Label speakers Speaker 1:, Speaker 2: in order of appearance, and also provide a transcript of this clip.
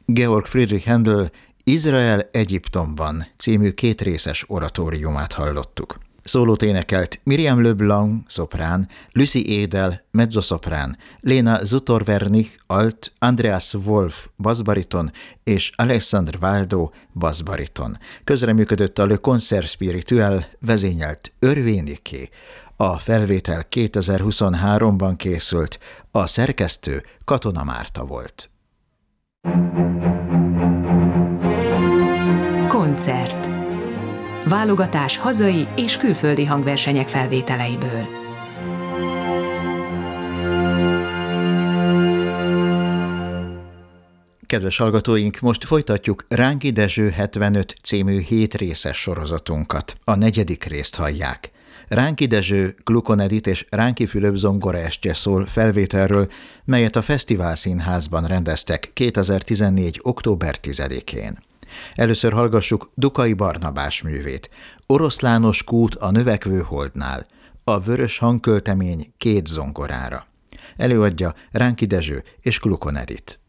Speaker 1: Georg Friedrich Händel Izrael Egyiptomban című kétrészes oratóriumát hallottuk. Szólót énekelt Miriam Leblanc, szoprán, Lucy Edel, mezzoszoprán, Lena Zutorvernich, alt, Andreas Wolf, basszbariton és Alexandre Waldo, basszbariton. Közreműködött a Le Concert Spirituel, vezényelt Örvéniké. A felvétel 2023-ban készült, a szerkesztő Katona Márta volt.
Speaker 2: Koncert. Válogatás hazai és külföldi hangversenyek felvételeiből.
Speaker 1: Kedves hallgatóink, most folytatjuk Ránki Dezső 75 című 7 részes sorozatunkat. A 4. részt hallják. Ránki Dezső, Glukon Edith és Ránki Fülöp zongoraestje szól felvételről, melyet a Fesztivál Színházban rendeztek 2014. október 10-én. Először hallgassuk Dukai Barnabás művét, Oroszlános kút a növekvő holdnál, a vörös hangköltemény 2 zongorára. Előadja Ránki Dezső és Glukon Edith.